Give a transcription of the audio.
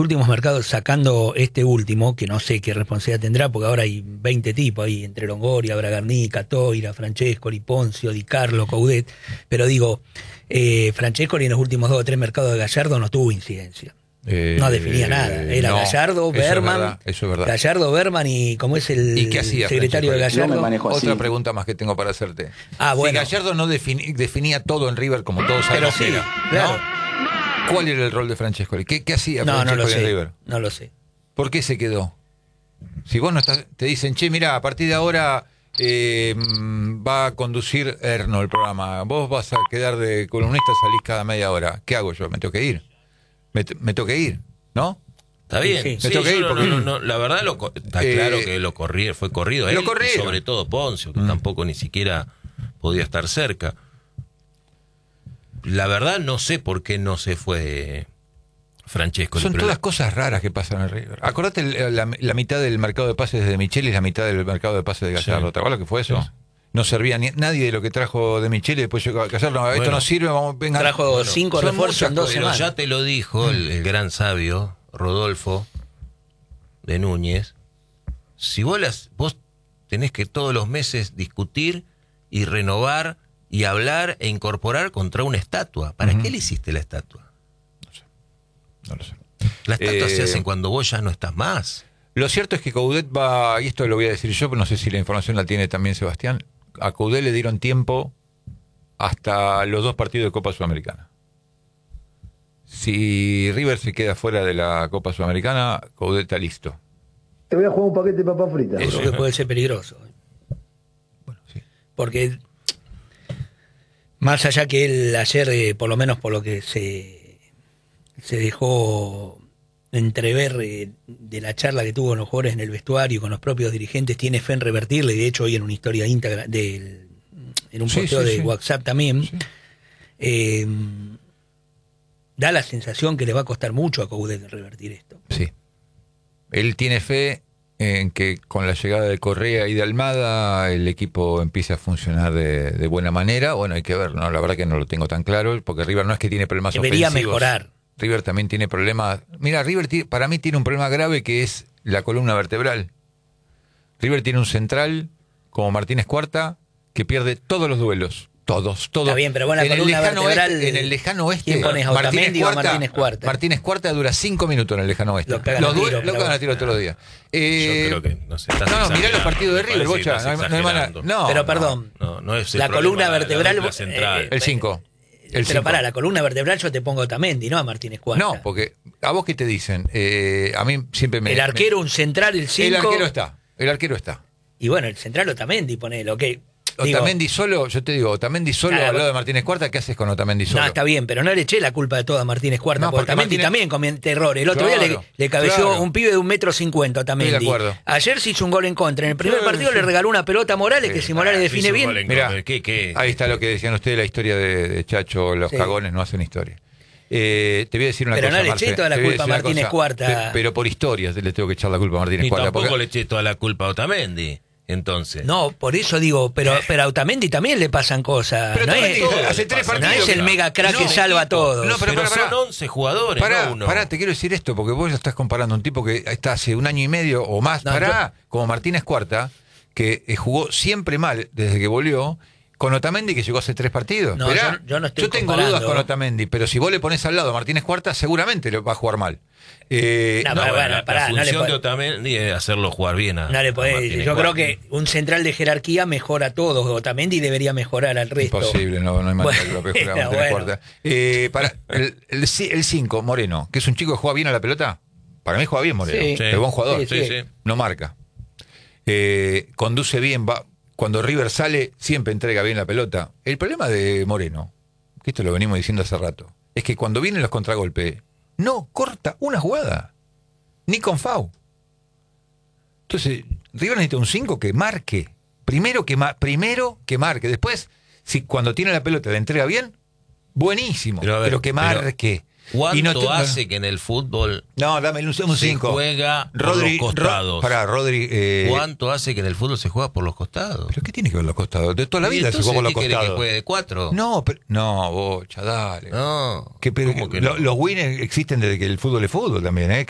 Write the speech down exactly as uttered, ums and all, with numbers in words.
últimos mercados, sacando este último, que no sé qué responsabilidad tendrá, porque ahora hay veinte tipos ahí, entre Longoria, Bragarnica, Toira, Francescoli, Poncio, Di Carlo, Coudet, pero digo, eh, Francescoli en los últimos dos o tres mercados de Gallardo no tuvo incidencia. Eh, no definía nada. Era no, Gallardo, Berman, eso es verdad, eso es verdad. Gallardo, Berman y como es el ¿Y qué hacía secretario Francescoli? de Gallardo. No Otra pregunta más que tengo para hacerte. Ah, bueno. Si Gallardo no defini, definía todo en River como todos sabemos Pero sí, era, claro. ¿no? ¿Cuál era el rol de Francescoli? ¿Qué, qué hacía no, Francescoli no lo sé, en River? No lo sé. ¿Por qué se quedó? Si vos no estás, te dicen, che, mira, a partir de ahora eh, va a conducir Erno el programa. Vos vas a quedar de columnista, salís cada media hora. ¿Qué hago yo? ¿Me tengo que ir? ¿Me, me tengo que ir? ¿No? Está bien, sí, sí, me sí, ir porque... no, no, no, la verdad lo, está eh, claro que lo corrí, fue corrido él, lo y sobre todo Poncio, que mm. tampoco ni siquiera podía estar cerca. La verdad no sé por qué no se fue Francescoli. Son todas cosas raras que pasan en River. Acordate la, la mitad del mercado de pases de Micheli y la mitad del mercado de pases de Gallardo. Sí. ¿Te acuerdas lo que fue eso? Sí. No servía ni, nadie de lo que trajo de Micheli, después llegó a Gallardo, no, bueno, esto no sirve, vamos, venga. Trajo bueno, cinco refuerzos en dos pero semanas. Ya te lo dijo el, el gran sabio Rodolfo de Núñez. Si vos, las, vos tenés que todos los meses discutir y renovar y hablar e incorporar contra una estatua. ¿Para uh-huh. qué le hiciste la estatua? No sé. No lo sé. Las estatuas eh, se hacen cuando vos ya no estás más. Lo cierto es que Coudet va, y esto lo voy a decir yo, pero no sé si la información la tiene también Sebastián. A Coudet le dieron tiempo hasta los dos partidos de Copa Sudamericana. Si River se queda fuera de la Copa Sudamericana, Coudet está listo. Te voy a jugar un paquete de papas fritas. Eso que puede ser peligroso. Bueno, sí. Porque más allá que él ayer, eh, por lo menos por lo que se, se dejó entrever eh, de la charla que tuvo con los jugadores en el vestuario y con los propios dirigentes, tiene fe en revertirle. De hecho, hoy en una historia íntegra, de, en un sí, posteo sí, de sí. WhatsApp también, sí. eh, da la sensación que le va a costar mucho a Coudet revertir esto. Sí. Él tiene fe en que con la llegada de Correa y de Almada el equipo empiece a funcionar de, de buena manera. Bueno, hay que ver, ¿no? La verdad que no lo tengo tan claro, porque River no es que tiene problemas Debería ofensivos. mejorar. River también tiene problemas. Mira, River t- para mí tiene un problema grave que es la columna vertebral. River tiene un central como Martínez Cuarta que pierde todos los duelos. Todos, todos. Está bien, pero bueno, la en, el columna lejano vertebral, oeste, en el lejano oeste, ¿quién pones, Otamendi o Martínez Cuarta? Martínez Cuarta dura cinco minutos en el lejano oeste. Lo cagan los a tiro, duelos, lo cagan a tiro todos los días. Eh, Yo creo que no sé. No, no, mirá los partidos de River, Bocha. No, no, hay, no, hay mana, no, pero perdón, no, no es la columna vertebral. La central. Eh, el cinco. El pero pará, la columna vertebral yo te pongo a Otamendi, no a Martínez Cuarta. No, porque a vos qué te dicen. Eh, a mí siempre me. El arquero, me, un central, el cinco. El arquero está. El arquero está. Y bueno, el central Otamendi, ponelo, ok. Otamendi digo, solo, yo te digo, Otamendi solo nada, al lado de Martínez Cuarta, ¿qué haces con Otamendi solo? No, está bien, pero no le eché la culpa de toda a Martínez Cuarta, no, porque Otamendi Martínez... también comete errores. El otro claro, día le, le cabeció claro. un pibe de un metro cincuenta a Otamendi. Estoy de acuerdo. Ayer se hizo un gol en contra. En el primer sí, partido sí. le regaló una pelota a Morales, sí. que si Morales ah, define bien... Mirá, ¿Qué, qué? ahí está lo que decían ustedes, la historia de, de Chacho, los sí. cagones no hacen historia. Eh, te voy a decir una pero cosa, no le eché toda la culpa a Martínez cosa, Cuarta. Te, pero por historias le tengo que echar la culpa a Martínez Ni Cuarta. tampoco porque... le eché toda la culpa a Otamendi. Entonces. No, por eso digo, pero, pero a Otamendi también le pasan cosas. Pero no es, todo, hace tres partidos, no es el mega crack no, que salva a todos. No, pero, pero para, para. Son once jugadores, pará, no uno. Pará, te quiero decir esto, porque vos ya estás comparando a un tipo que está hace un año y medio o más, no, pará, yo... como Martínez Cuarta, que eh, jugó siempre mal desde que volvió, con Otamendi que llegó hace tres partidos. No, yo, yo, no estoy yo tengo comparando. dudas con Otamendi, pero si vos le pones al lado a Martínez Cuarta, seguramente le va a jugar mal. Eh, no, no, bueno, la, pará, la función no le de Otamendi es hacerlo jugar bien a, no le podés, a yo Cuarta. creo que un central de jerarquía mejora a todos. Otamendi debería mejorar al resto. Imposible, no, no hay manera que lo mejore a Martínez bueno. Cuarta. Eh, para, el cinco, Moreno, que es un chico que juega bien a la pelota. Para mí juega bien Moreno, sí, es sí. buen jugador, sí, sí. Sí. No marca. Eh, conduce bien, va. Cuando River sale, siempre entrega bien la pelota. El problema de Moreno, que esto lo venimos diciendo hace rato, es que cuando vienen los contragolpes, no corta una jugada. Ni con F A U. Entonces, River necesita un cinco que marque. Primero que, ma- primero que marque. Después, si cuando tiene la pelota la entrega bien, buenísimo. Pero, ver, pero que marque. ¿Cuánto y no te, hace que en el fútbol no, dame un cinco. Se juega Rodri, por los costados? Ro, pará, Rodri, eh, ¿Cuánto hace que en el fútbol se juega por los costados? ¿Pero qué tiene que ver los costados? De toda la vida se juega por los costados. ¿Que juegue de cuatro? No, pero, no, bocha, dale. No. Que, pero, ¿Cómo que lo, no? Los winners existen desde que el fútbol es fútbol también, ¿eh?